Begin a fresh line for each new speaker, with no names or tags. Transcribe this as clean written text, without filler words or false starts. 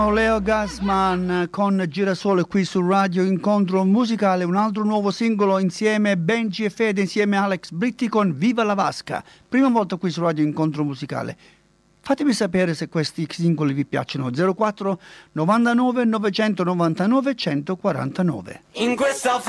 Leo Gassman con Girasole qui su Radio Incontro Musicale, un altro nuovo singolo insieme Benji e Fede, insieme a Alex Britti con Viva la Vasca. Prima volta qui su Radio Incontro Musicale. Fatemi sapere se questi singoli vi piacciono. 04 99 999 149.
In questa